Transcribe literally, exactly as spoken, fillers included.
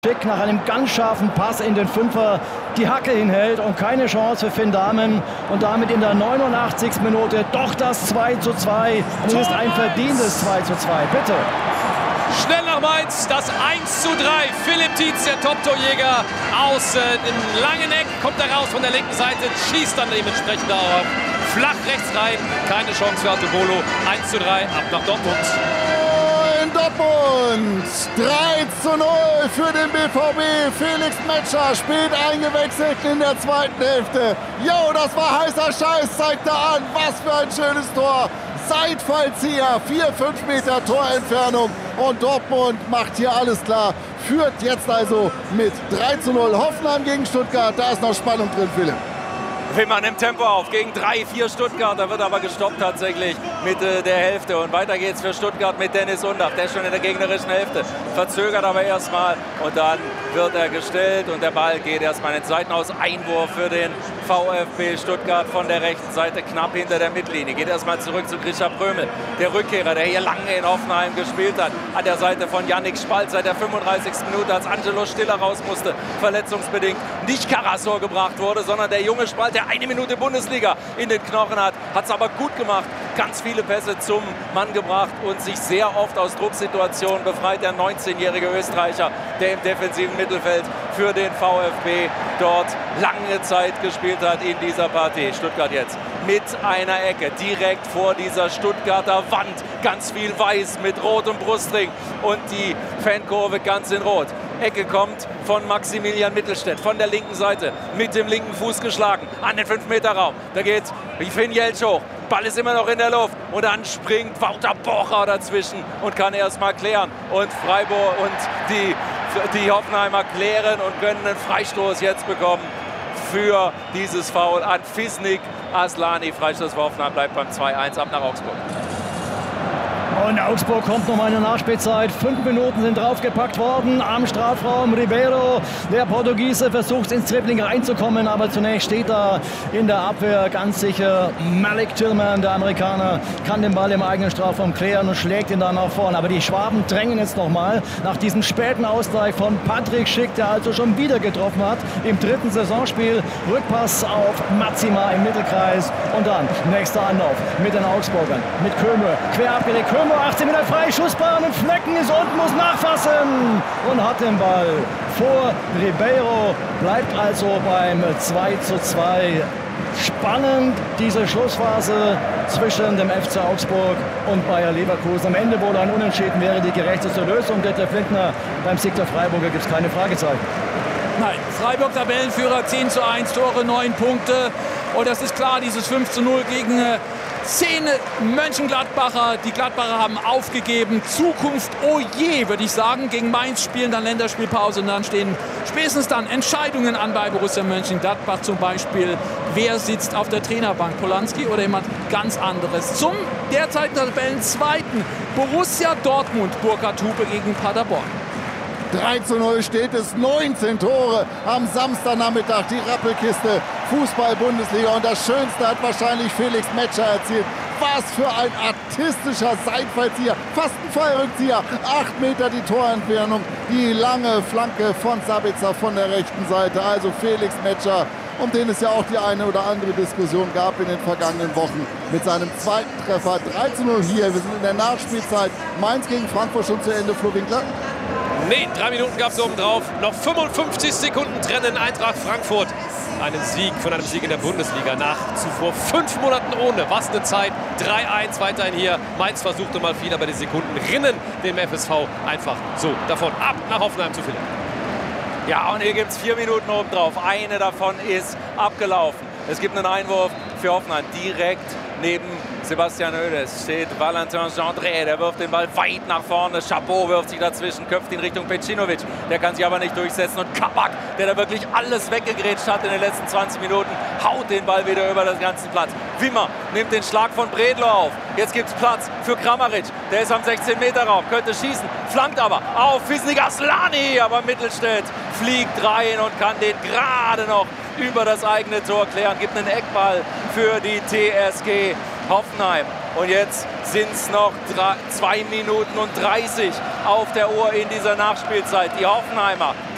Schick nach einem ganz scharfen Pass in den Fünfer die Hacke hinhält und keine Chance für Finn Dahmen. Und damit in der neunundachtzigsten Minute doch das zwei zu zwei. Und es ist ein verdientes zwei zu zwei. Bitte. Schnell nach Mainz, das eins zu drei. Philipp Tietz, der Top-Torjäger aus äh, dem langen Eck, kommt da raus von der linken Seite, schießt dann dementsprechend auch flach rechts rein. Keine Chance für Artebolo. eins zu drei, ab nach Dortmund. In Dortmund drei zu null für den B V B. Felix Metscher spielt eingewechselt in der zweiten Hälfte. Jo, das war heißer Scheiß, zeigt er an. Was für ein schönes Tor. Seitfallzieher, vier, fünf Meter Torentfernung. Und Dortmund macht hier alles klar. Führt jetzt also mit drei zu null. Hoffenheim gegen Stuttgart. Da ist noch Spannung drin, Philipp. Wimmer nimmt Tempo auf gegen drei vier Stuttgart. Da wird aber gestoppt tatsächlich Mitte der Hälfte. Und weiter geht's für Stuttgart mit Dennis Undach. Der ist schon in der gegnerischen Hälfte. Verzögert aber erstmal. Und dann wird er gestellt. Und der Ball geht erstmal in den Seitenaus. Einwurf für den VfB Stuttgart von der rechten Seite. Knapp hinter der Mittellinie. Geht erstmal zurück zu Grisha Prömel. Der Rückkehrer, der hier lange in Hoffenheim gespielt hat. An der Seite von Yannick Spalt seit der fünfunddreißigsten Minute, als Angelo Stiller raus musste. Verletzungsbedingt. Nicht Karasor gebracht wurde, sondern der junge Spalt, der eine Minute Bundesliga in den Knochen hat, hat es aber gut gemacht. Ganz viele Pässe zum Mann gebracht und sich sehr oft aus Drucksituationen befreit. Der neunzehnjährige Österreicher, der im defensiven Mittelfeld für den VfB dort lange Zeit gespielt hat in dieser Partie. Stuttgart jetzt mit einer Ecke direkt vor dieser Stuttgarter Wand. Ganz viel Weiß mit rotem Brustring und die Fankurve ganz in Rot. Ecke kommt von Maximilian Mittelstädt von der linken Seite, mit dem linken Fuß geschlagen, an den fünf Meter Raum. Da geht Finn Jeltsch hoch, Ball ist immer noch in der Luft und dann springt Wouter Bocher dazwischen und kann erstmal klären. Und Freiburg und die, die Hoffenheimer klären und können einen Freistoß jetzt bekommen für dieses Foul an Fisnik Aslani. Freistoß für Hoffenheim, bleibt beim zwei eins, ab nach Augsburg. Und Augsburg kommt noch mal in der Nachspielzeit. Fünf Minuten sind draufgepackt worden am Strafraum. Ribeiro, der Portugiese, versucht ins Dribbling reinzukommen, aber zunächst steht da in der Abwehr ganz sicher Malik Tillman, der Amerikaner, kann den Ball im eigenen Strafraum klären und schlägt ihn dann nach vorne. Aber die Schwaben drängen jetzt noch mal nach diesem späten Ausgleich von Patrick Schick, der also schon wieder getroffen hat im dritten Saisonspiel. Rückpass auf Matsima im Mittelkreis und dann nächster Anlauf mit den Augsburgern, mit Köme, quer abgelegt. Köme, achtzehn Meter frei, Schussbahn und Flecken ist unten, muss nachfassen und hat den Ball vor Ribeiro, bleibt also beim zwei zu zwei. Spannend diese Schlussphase zwischen dem F C Augsburg und Bayer Leverkusen. Am Ende wohl ein Unentschieden wäre die gerechteste Lösung. Detlef Lindner, beim Sieg der Freiburger gibt es keine Fragezeichen. Nein, Freiburg Tabellenführer, zehn zu eins, Tore, neun Punkte. Und das ist klar, dieses fünf zu null gegen äh, zehn Mönchengladbacher. Die Gladbacher haben aufgegeben. Zukunft, oh je, würde ich sagen. Gegen Mainz spielen dann Länderspielpause und dann stehen spätestens dann Entscheidungen an bei Borussia Mönchengladbach. Zum Beispiel, wer sitzt auf der Trainerbank, Polanski oder jemand ganz anderes. Zum derzeit Tabellenzweiten Borussia Dortmund, Burkhard Hupe gegen Paderborn. drei zu null steht es, neunzehn Tore am Samstagnachmittag, die Rappelkiste, Fußball-Bundesliga. Und das Schönste hat wahrscheinlich Felix Metscher erzielt. Was für ein artistischer Seitfallzieher, fast ein Fallrückzieher. Acht Meter die Torentfernung, die lange Flanke von Sabitzer von der rechten Seite. Also Felix Metscher, um den es ja auch die eine oder andere Diskussion gab in den vergangenen Wochen, mit seinem zweiten Treffer. drei zu null hier, wir sind in der Nachspielzeit. Mainz gegen Frankfurt schon zu Ende, Flo Winkler? Nee, drei Minuten gab es oben drauf. Noch fünfundfünfzig Sekunden trennen Eintracht Frankfurt. Einen Sieg von einem Sieg in der Bundesliga nach zuvor fünf Monaten ohne. Was eine Zeit. drei eins weiterhin hier. Mainz versuchte mal viel, aber die Sekunden rinnen dem F S V einfach so davon. Ab nach Hoffenheim zu Philipp. Ja, und hier gibt es vier Minuten oben drauf. Eine davon ist abgelaufen. Es gibt einen Einwurf für Hoffenheim direkt neben Sebastian Hoeneß steht Valentin Gendré, der wirft den Ball weit nach vorne. Chabot wirft sich dazwischen, köpft ihn Richtung Pecinovic. Der kann sich aber nicht durchsetzen. Und Kabak, der da wirklich alles weggegrätscht hat in den letzten zwanzig Minuten, haut den Ball wieder über den ganzen Platz. Wimmer nimmt den Schlag von Bredlo auf. Jetzt gibt es Platz für Kramaric. Der ist am sechzehn Meter Raum, könnte schießen, flankt aber auf Fisnik Aslani. Aber Mittelstädt fliegt rein und kann den gerade noch über das eigene Tor klären. Gibt einen Eckball für die T S G Hoffenheim. Und jetzt sind es noch zwei Minuten und dreißig auf der Uhr in dieser Nachspielzeit. Die Hoffenheimer